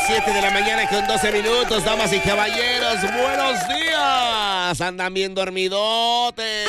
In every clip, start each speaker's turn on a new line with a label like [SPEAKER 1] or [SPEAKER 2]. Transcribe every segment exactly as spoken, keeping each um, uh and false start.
[SPEAKER 1] siete de la mañana con doce minutos, damas y caballeros, buenos días. Andan bien dormidotes.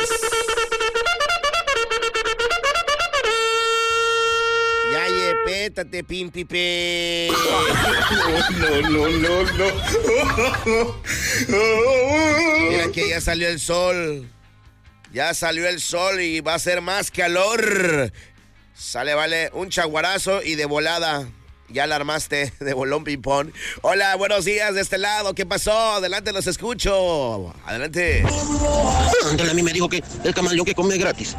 [SPEAKER 1] Ya, ye, pétate, pimpipe.
[SPEAKER 2] No, no, no, no.
[SPEAKER 1] Mira que ya salió el sol. Ya salió el sol y va a ser más calor. Sale, vale, un chaguarazo y de volada. Ya la armaste de bolón ping-pong. Hola, buenos días de este lado. ¿Qué pasó? Adelante, los escucho. Adelante.
[SPEAKER 3] Ándale, a mí me dijo que el camaleón que come gratis.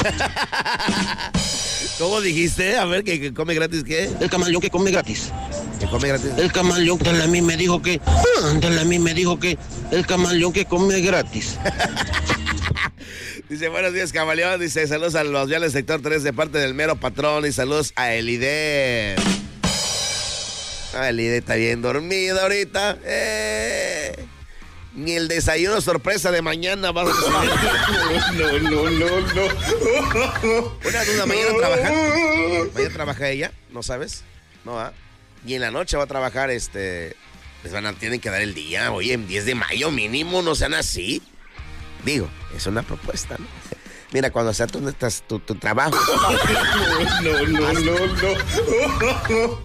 [SPEAKER 1] ¿Cómo dijiste? A ver, ¿que, que come gratis qué?
[SPEAKER 3] El camaleón que come gratis.
[SPEAKER 1] ¿Que come gratis?
[SPEAKER 3] El camaleón, ándale, a mí me dijo que... Ándale, a mí me dijo que el camaleón que come gratis.
[SPEAKER 1] Dice, buenos días, camaleón. Dice, saludos a los viales sector tres de parte del mero patrón. Y saludos a Elide. Ah, Elide está bien dormida ahorita. Eh, ni el desayuno sorpresa de mañana va a recibir.
[SPEAKER 2] No, no, no, no.
[SPEAKER 1] Una duda, ¿mañana trabajar? ¿Mañana trabaja ella? ¿No sabes? No, ¿ah? Y en la noche va a trabajar, este... Les van a, tienen que dar el día, oye, en diez de mayo mínimo, no sean así. Digo, es una propuesta, ¿no? Mira, cuando sea tu, tu, tu trabajo.
[SPEAKER 2] No, no, no, no.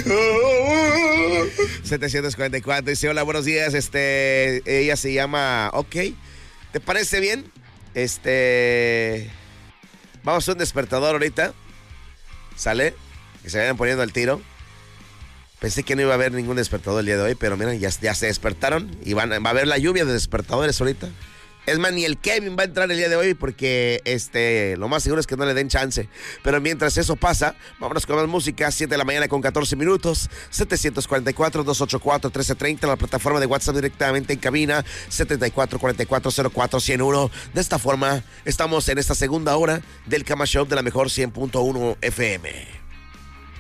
[SPEAKER 1] setecientos cuarenta y cuatro dice, hola, buenos días, este, ella se llama, ok, ¿te parece bien? Este, vamos a un despertador ahorita, ¿sale? Que se vayan poniendo al tiro. Pensé que no iba a haber ningún despertador el día de hoy, pero miren, ya, ya se despertaron y van, va a haber la lluvia de despertadores ahorita. Es más, ni el Kevin va a entrar el día de hoy porque este, lo más seguro es que no le den chance. Pero mientras eso pasa, vámonos con más música. siete de la mañana con catorce minutos. setecientos cuarenta y cuatro, doscientos ochenta y cuatro, trece treinta. La plataforma de WhatsApp directamente en cabina. setenta y cuatro, cuarenta y cuatro, cero cuatro, ciento uno. De esta forma, estamos en esta segunda hora del Kama Show de la mejor cien punto uno F M.